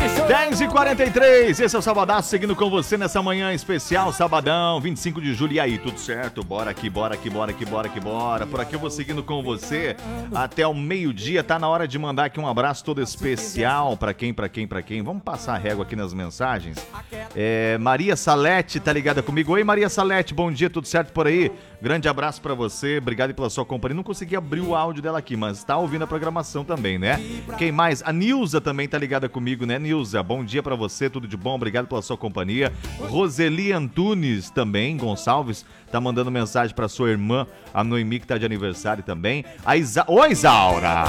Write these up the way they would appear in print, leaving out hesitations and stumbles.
10h43, esse é o Sabadaço, seguindo com você nessa manhã especial, sabadão, 25 de julho. E aí, tudo certo? Bora aqui, bora aqui, bora aqui, bora aqui, bora. Por aqui eu vou seguindo com você até o meio-dia. Tá na hora de mandar aqui um abraço todo especial. Pra quem? Vamos passar a régua aqui nas mensagens. Maria Salete tá ligada comigo. Oi, Maria Salete, bom dia, tudo certo por aí? Grande abraço pra você, obrigado pela sua companhia. Não consegui abrir o áudio dela aqui, mas tá ouvindo a programação também, né? Quem mais? A Nilza também tá ligada comigo, né, Nilza? Bom dia pra você, tudo de bom, obrigado pela sua companhia. Roseli Antunes também, Gonçalves, tá mandando mensagem pra sua irmã, a Noemi, que tá de aniversário também. Oi, Isaura!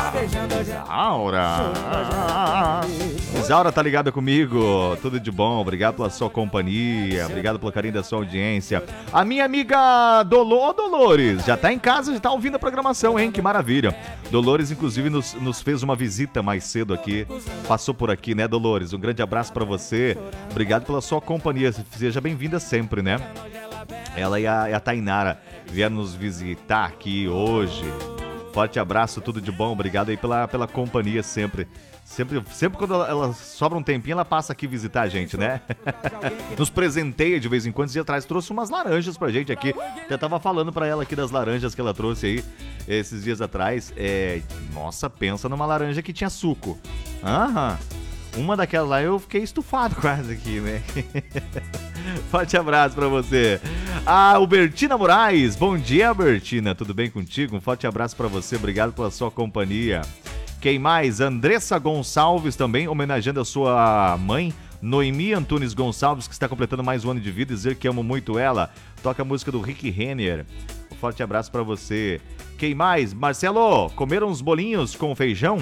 Isaura tá ligada comigo, tudo de bom, obrigado pela sua companhia, obrigado pelo carinho da sua audiência. A minha amiga Dolores, já tá em casa, já tá ouvindo a programação, hein? Que maravilha. Dolores, inclusive, nos fez uma visita mais cedo aqui, passou por aqui, né, Dolores? Um grande abraço pra você, obrigado pela sua companhia, seja bem-vinda sempre, né? Ela e a Tainara vieram nos visitar aqui hoje. Forte abraço, tudo de bom, obrigado aí pela companhia sempre. Sempre quando ela sobra um tempinho, ela passa aqui visitar a gente, né? Nos presenteia de vez em quando. Esses dias atrás trouxe umas laranjas pra gente aqui. Eu tava falando pra ela aqui das laranjas que ela trouxe aí esses dias atrás. Nossa, pensa numa laranja que tinha suco. Aham. Uma daquelas lá eu fiquei estufado quase aqui, né? Forte abraço pra você. Albertina Moraes, bom dia, Albertina, tudo bem contigo? Um forte abraço pra você, obrigado pela sua companhia. Quem mais? Andressa Gonçalves também, homenageando a sua mãe, Noemi Antunes Gonçalves, que está completando mais um ano de vida, dizer que amo muito ela. Toca a música do Rick Renner. Um forte abraço pra você. Quem mais? Marcelo, comeram uns bolinhos com feijão?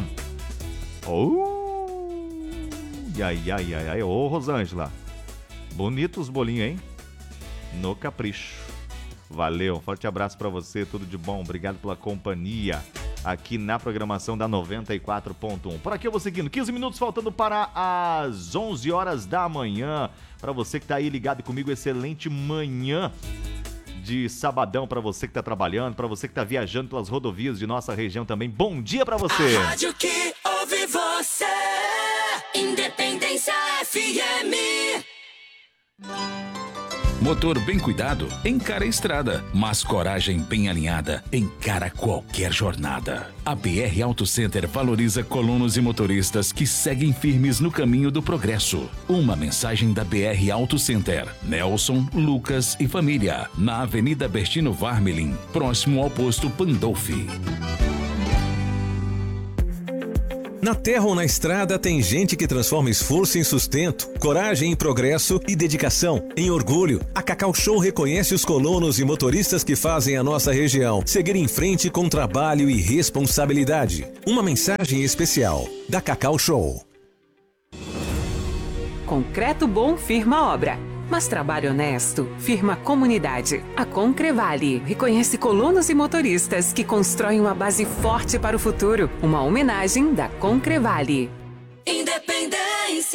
Ô, Rosângela. Bonitos os bolinhos, hein? No capricho. Valeu, um forte abraço pra você, tudo de bom, obrigado pela companhia aqui na programação da 94.1. Por aqui eu vou seguindo, 15 minutos faltando para as 11 horas da manhã. Pra você que tá aí ligado comigo, excelente manhã de sabadão pra você que tá trabalhando, pra você que tá viajando pelas rodovias de nossa região também. Bom dia pra você! A rádio que ouve você, Independência FM. Motor bem cuidado, encara a estrada, mas coragem bem alinhada, encara qualquer jornada. A BR Auto Center valoriza colonos e motoristas que seguem firmes no caminho do progresso. Uma mensagem da BR Auto Center. Nelson, Lucas e família, na Avenida Bertino Varmelin, próximo ao posto Pandolfi. Na terra ou na estrada tem gente que transforma esforço em sustento, coragem em progresso e dedicação em orgulho. A Cacau Show reconhece os colonos e motoristas que fazem a nossa região seguir em frente com trabalho e responsabilidade. Uma mensagem especial da Cacau Show. Concreto bom firma obra, mas trabalho honesto firma comunidade. A Concrevale reconhece colonos e motoristas que constroem uma base forte para o futuro. Uma homenagem da Concrevale. Independência.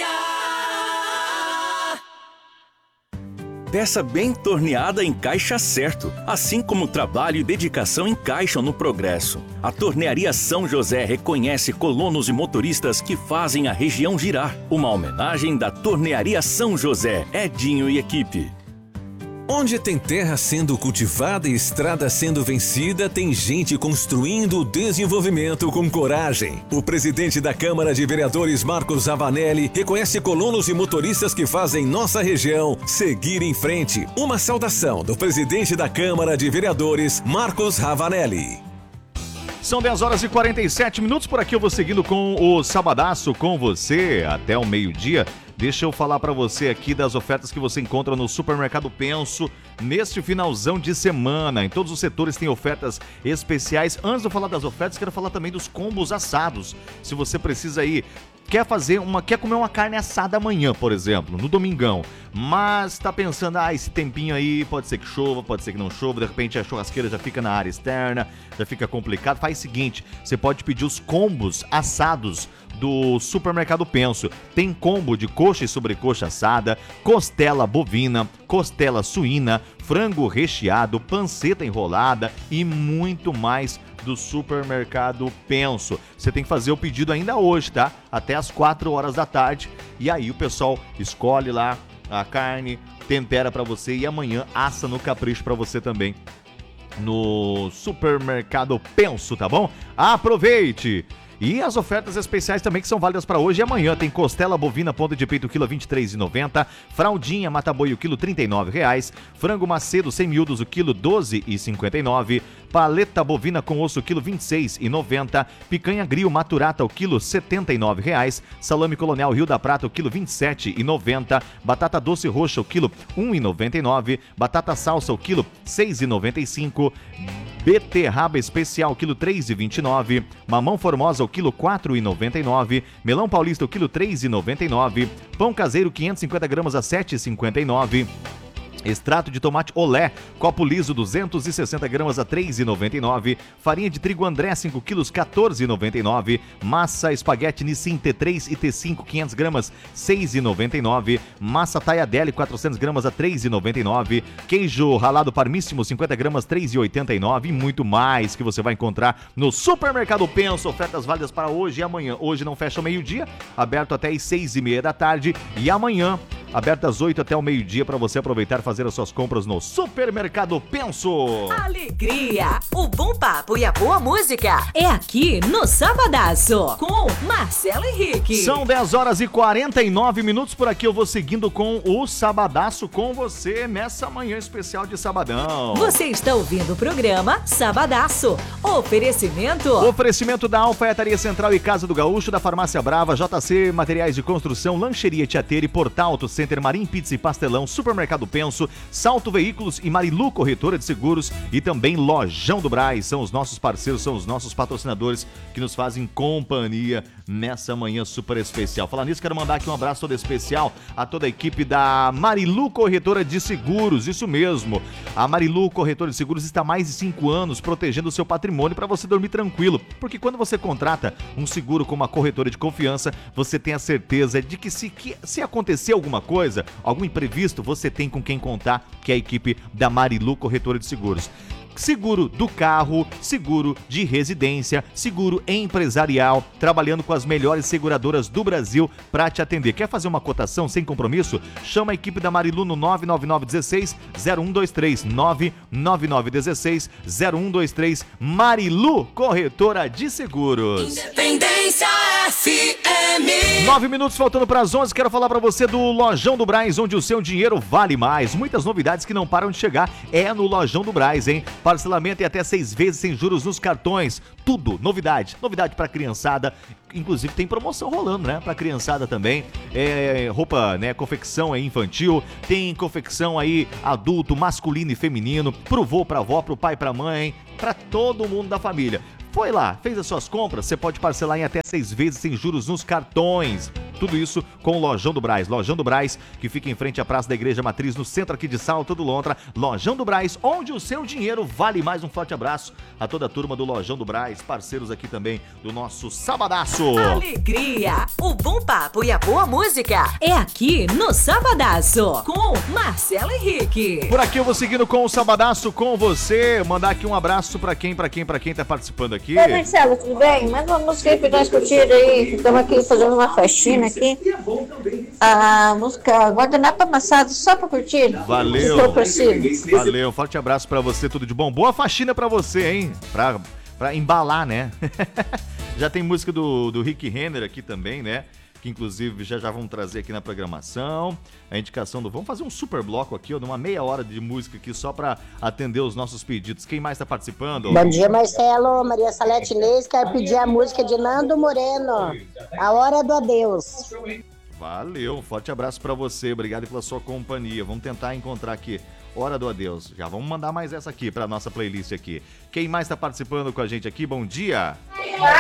Peça bem torneada encaixa certo, assim como trabalho e dedicação encaixam no progresso. A Tornearia São José reconhece colonos e motoristas que fazem a região girar. Uma homenagem da Tornearia São José, Edinho e equipe. Onde tem terra sendo cultivada e estrada sendo vencida, tem gente construindo o desenvolvimento com coragem. O presidente da Câmara de Vereadores, Marcos Ravanelli, reconhece colonos e motoristas que fazem nossa região seguir em frente. Uma saudação do presidente da Câmara de Vereadores, Marcos Ravanelli. São 10 horas e 47 minutos, por aqui eu vou seguindo com o Sabadaço com você até o meio-dia. Deixa eu falar para você aqui das ofertas que você encontra no Supermercado Penso neste finalzão de semana. Em todos os setores tem ofertas especiais. Antes de eu falar das ofertas, quero falar também dos combos assados. Se você precisa aí, quer comer uma carne assada amanhã, por exemplo, no domingão, mas tá pensando, esse tempinho aí, pode ser que chova, pode ser que não chova, de repente a churrasqueira já fica na área externa, já fica complicado. Faz o seguinte, você pode pedir os combos assados do Supermercado Penso. Tem combo de coxa e sobrecoxa assada, costela bovina, costela suína, frango recheado, panceta enrolada e muito mais do Supermercado Penso. Você tem que fazer o pedido ainda hoje, tá? Até as 4 horas da tarde. E aí o pessoal escolhe lá a carne, tempera pra você e amanhã assa no capricho pra você também no Supermercado Penso, tá bom? Aproveite! E as ofertas especiais também que são válidas para hoje e amanhã. Tem costela bovina ponta de peito, quilo R$23,90. Fraldinha mata-boi, o quilo R$39,00. Frango macedo sem miúdos, o quilo R$12,59. Paleta bovina com osso, quilo R$26,90. Picanha grill maturata, o quilo R$79,00. Salame colonial Rio da Prata, o quilo R$27,90. Batata doce roxa, o quilo R$1,99. Batata salsa, o quilo R$6,95. Beterraba especial, quilo R$3,29. Mamão formosa, o quilo R$4,99. Melão paulista, o quilo R$3,99. Pão caseiro, 550 gramas a R$7,59. Extrato de tomate Olé, copo liso 260 gramas a R$3,99. Farinha de trigo André 5 quilos R$14,99. Massa espaguete Nissin T3 e T5 500 gramas R$6,99. Massa Taiadelli 400 gramas a R$3,99. Queijo ralado Parmíssimo 50 gramas R$3,89 e muito mais que você vai encontrar no Supermercado Penso. Ofertas válidas para hoje e amanhã. Hoje não fecha ao meio-dia, aberto até às 6:30 da tarde e amanhã aberto às 8 até o meio-dia para você aproveitar e fazer as suas compras no Supermercado Penso. Alegria, o bom papo e a boa música é aqui no Sabadaço com Marcelo Henrique. São 10 horas e 49 minutos por aqui. Eu vou seguindo com o Sabadaço com você nessa manhã especial de sabadão. Você está ouvindo o programa Sabadaço. Oferecimento Da Alfaiataria Central e Casa do Gaúcho, da Farmácia Brava, JC Materiais de Construção, Lancheria Tiateira e Portal Auto Center, Marim Pizza e Pastelão, Supermercado Penso, Salto Veículos e Marilu Corretora de Seguros e também Lojão do Brás. São os nossos parceiros, são os nossos patrocinadores que nos fazem companhia nessa manhã super especial. Falar nisso, quero mandar aqui um abraço todo especial a toda a equipe da Marilu Corretora de Seguros. Isso mesmo, a Marilu Corretora de Seguros está há mais de 5 anos protegendo o seu patrimônio para você dormir tranquilo, porque quando você contrata um seguro com uma corretora de confiança, você tem a certeza de que se acontecer alguma coisa, algum imprevisto, você tem com quem contar, que é a equipe da Marilu Corretora de Seguros. Seguro do carro, seguro de residência, seguro empresarial, trabalhando com as melhores seguradoras do Brasil para te atender. Quer fazer uma cotação sem compromisso? Chama a equipe da Marilu no 99916-0123, 99916-0123, Marilu Corretora de Seguros. Independência FM. 9 minutos faltando para as 11, quero falar para você do Lojão do Brás, onde o seu dinheiro vale mais. Muitas novidades que não param de chegar é no Lojão do Brás, hein? Parcelamento e até 6 vezes sem juros nos cartões. Tudo, novidade para criançada. Inclusive tem promoção rolando, né? Pra criançada também. Roupa, né? Confecção infantil. Tem confecção aí adulto, masculino e feminino. Pro vô, pra avó, pro pai, pra mãe. Pra todo mundo da família. Foi lá, fez as suas compras, você pode parcelar em até 6 vezes sem juros nos cartões. Tudo isso com o Lojão do Brás. Lojão do Brás, que fica em frente à Praça da Igreja Matriz, no centro aqui de Salto do Lontra. Lojão do Brás, onde o seu dinheiro vale mais. Um forte abraço a toda a turma do Lojão do Brás, parceiros aqui também do nosso Sabadaço. Alegria, o bom papo e a boa música é aqui no Sabadaço com Marcelo Henrique. Por aqui eu vou seguindo com o Sabadaço com você. Mandar aqui um abraço pra quem tá participando aqui. Oi, Marcelo, tudo bem? Mais uma música aí pra nós curtir aí. Estamos aqui fazendo uma festinha aqui. A música Guardanapo Amassado, só pra curtir. Valeu. Se for possível. Valeu, forte abraço pra você, tudo de bom. Boa faxina pra você, hein? Pra embalar, né? Já tem música do Rick Renner aqui também, né? Que inclusive já vamos trazer aqui na programação. A indicação vamos fazer um super bloco aqui, ó, de uma meia hora de música aqui só pra atender os nossos pedidos. Quem mais tá participando? Bom dia, Marcelo. Maria Salete Inês, quero pedir a música de Nando Moreno, A Hora do Adeus. Valeu, um forte abraço pra você, obrigado pela sua companhia. Vamos tentar encontrar aqui Hora do Adeus. Já vamos mandar mais essa aqui pra nossa playlist aqui. Quem mais tá participando com a gente aqui? Bom dia!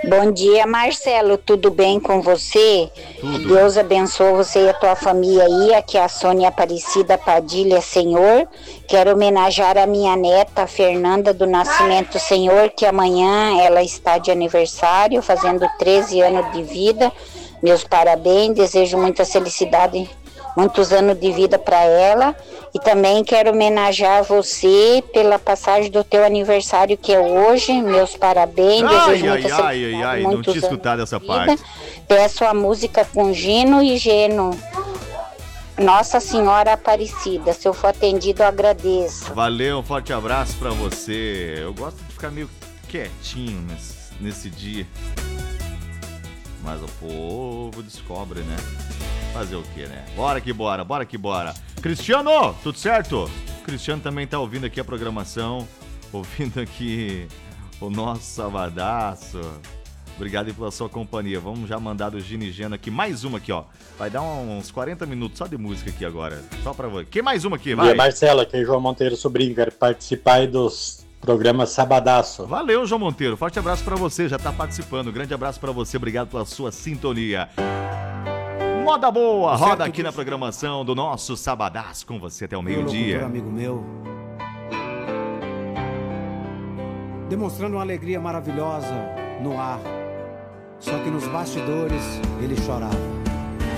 Bom dia, Marcelo, tudo bem com você? Tudo. Deus abençoe você e a tua família aí. Aqui é a Sônia Aparecida Padilha, Senhor. Quero homenagear a minha neta, Fernanda do Nascimento Senhor, que amanhã ela está de aniversário, fazendo 13 anos de vida. Meus parabéns, desejo muita felicidade, muitos anos de vida para ela. E também quero homenagear você pela passagem do teu aniversário, que é hoje. Meus parabéns, desejo muita felicidade, não muitos tinha anos escutado essa de vida. parte. Peço a música com Gino e Geno. Nossa Senhora Aparecida, se eu for atendido, eu agradeço. Valeu, um forte abraço pra você. Eu gosto de ficar meio quietinho nesse dia. Mas o povo descobre, né? Fazer o que, né? Bora que bora, bora que bora. Cristiano, tudo certo? O Cristiano também tá ouvindo aqui a programação, ouvindo aqui o nosso Sabadaço. Obrigado aí pela sua companhia. Vamos já mandar do Gino e Geno aqui. Mais uma aqui, ó. Vai dar uns 40 minutos só de música aqui agora. Só pra você. Quem mais uma aqui? Vai. E Marcelo, aqui é João Monteiro Sobrinho. Quero participar aí dos programas Sabadaço. Valeu, João Monteiro. Forte abraço pra você. Já tá participando. Grande abraço pra você. Obrigado pela sua sintonia. Moda boa. Roda aqui na programação do nosso Sabadaço com você até o meio-dia. Amigo meu. Demonstrando uma alegria maravilhosa no ar. Só que nos bastidores ele chorava.